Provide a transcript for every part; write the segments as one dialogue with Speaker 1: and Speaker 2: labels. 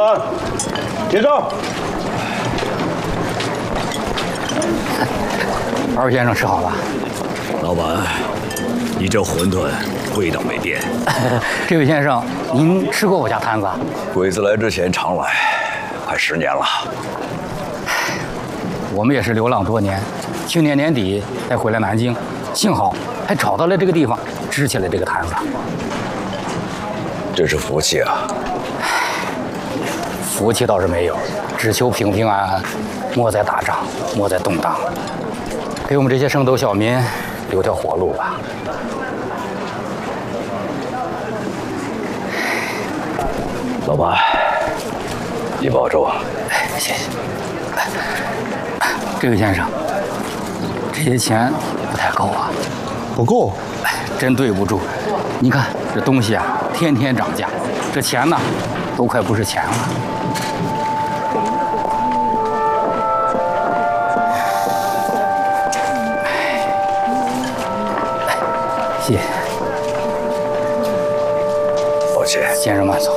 Speaker 1: 板，结账。
Speaker 2: 二位先生吃好了。
Speaker 3: 老板，你这馄饨味道没变。
Speaker 2: 这位先生，您吃过我家摊子？
Speaker 3: 鬼子来之前常来，快10年了。
Speaker 2: 我们也是流浪多年，去年年底才回来南京，幸好还找到了这个地方，支起了这个摊子。
Speaker 3: 真是福气啊！
Speaker 2: 福气倒是没有，只求平平安安，莫再打仗，莫再动荡，给我们这些圣斗小民留条活路吧。
Speaker 3: 老板，你保重。
Speaker 2: 谢谢。这位先生，这些钱不太够啊。
Speaker 1: 不够？
Speaker 2: 真对不住。你看这东西啊，天天涨价，这钱呢，都快不是钱了。谢谢。
Speaker 3: 抱歉，
Speaker 2: 先生慢走。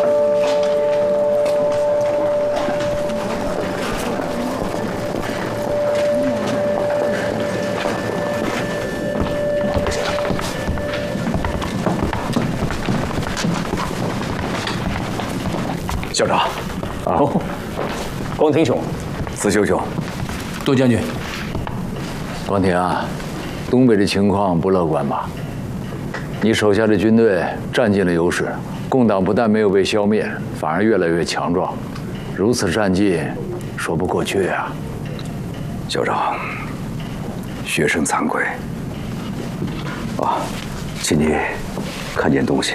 Speaker 3: 校长，
Speaker 4: 哦，光庭兄，
Speaker 3: 子修兄，
Speaker 4: 杜将军，
Speaker 5: 光庭啊，东北的情况不乐观吧？你手下的军队占尽了优势，共党不但没有被消灭，反而越来越强壮。如此战绩，说不过去啊。
Speaker 3: 校长，学生惭愧。啊，请你看件东西。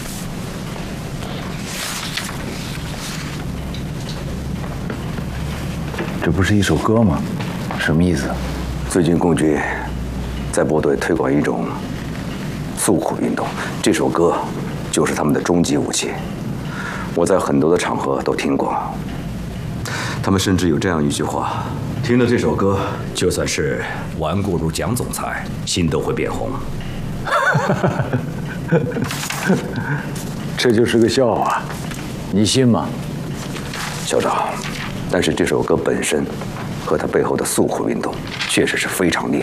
Speaker 5: 这不是一首歌吗？什么意思？
Speaker 3: 最近共军在部队推广一种诉苦运动，这首歌就是他们的终极武器。我在很多的场合都听过。他们甚至有这样一句话：听了这首歌，就算是顽固如蒋总裁，心都会变红。
Speaker 5: 这就是个笑话，你信吗？
Speaker 3: 校长，但是这首歌本身和它背后的诉苦运动，确实是非常厉害。